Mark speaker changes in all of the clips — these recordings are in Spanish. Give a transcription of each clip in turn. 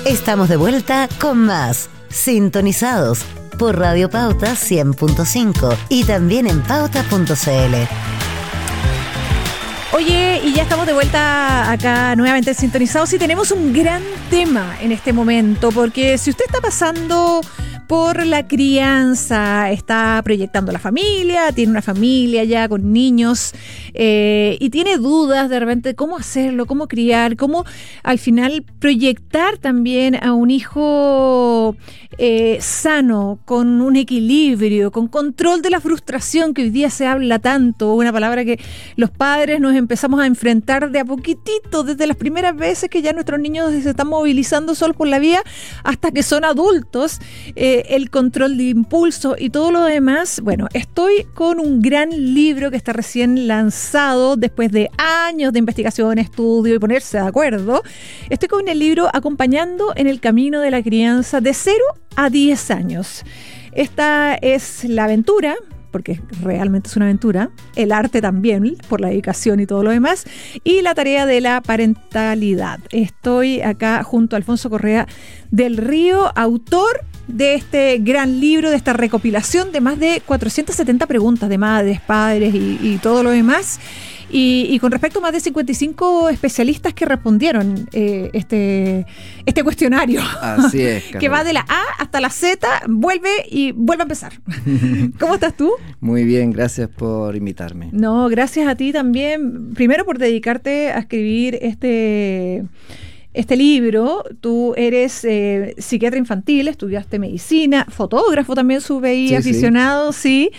Speaker 1: Estamos de vuelta con más Sintonizados por Radio Pauta 100.5 y también en pauta.cl.
Speaker 2: Oye, y ya estamos de vuelta acá nuevamente sintonizados y tenemos un gran tema en este momento, porque si usted está pasando por la crianza, está proyectando la familia, tiene una familia ya con niños y tiene dudas de repente de cómo hacerlo, cómo criar, cómo al final proyectar también a un hijo sano, con un equilibrio, con control de la frustración que hoy día se habla tanto, una palabra que los padres nos empezamos a enfrentar de a poquitito, desde las primeras veces que ya nuestros niños se están movilizando solos por la vía hasta que son adultos, el control de impulso y todo lo demás. Bueno, estoy con un gran libro que está recién lanzado después de años de investigación, estudio y ponerse de acuerdo. Estoy con el libro Acompañando en el camino de la crianza de 0 a 10 años. Esta es la aventura, porque realmente es una aventura, el arte también, por la dedicación y todo lo demás, y la tarea de la parentalidad. Estoy acá junto a Alfonso Correa del Río, autor de este gran libro, de esta recopilación de más de 470 preguntas de madres, padres y todo lo demás. Y con respecto a más de 55 especialistas que respondieron este cuestionario.
Speaker 3: Así es,
Speaker 2: que va de la A hasta la Z, vuelve a empezar. ¿Cómo estás tú?
Speaker 3: Muy bien, gracias por invitarme.
Speaker 2: No, gracias a ti también. Primero por dedicarte a escribir este libro. Tú eres psiquiatra infantil, estudiaste medicina, fotógrafo también, supe ahí, aficionado, sí.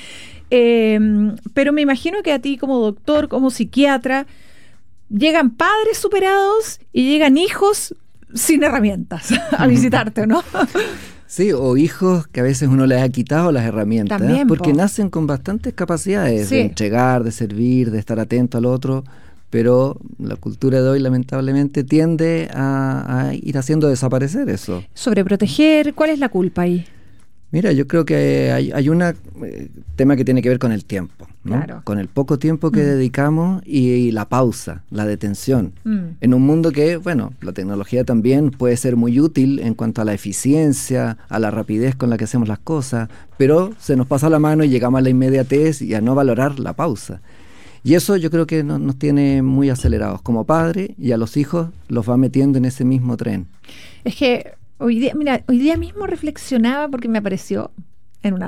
Speaker 2: Pero me imagino que a ti como doctor, como psiquiatra, llegan padres superados y llegan hijos sin herramientas a visitarte, ¿no?
Speaker 3: Sí, o hijos que a veces uno les ha quitado las herramientas,
Speaker 2: también,
Speaker 3: porque nacen con bastantes capacidades de entregar, de servir, de estar atento al otro, pero la cultura de hoy lamentablemente tiende a ir haciendo desaparecer eso.
Speaker 2: Sobreproteger, ¿cuál es la culpa ahí?
Speaker 3: Mira, yo creo que hay un tema que tiene que ver con el tiempo, ¿no?
Speaker 2: Claro.
Speaker 3: Con el poco tiempo que dedicamos y la pausa, la detención. En un mundo que, bueno, la tecnología también puede ser muy útil en cuanto a la eficiencia, a la rapidez con la que hacemos las cosas, pero se nos pasa la mano y llegamos a la inmediatez y a no valorar la pausa. Y eso yo creo que nos tiene muy acelerados como padres, y a los hijos los va metiendo en ese mismo tren.
Speaker 2: Es que hoy día mismo reflexionaba porque me apareció en una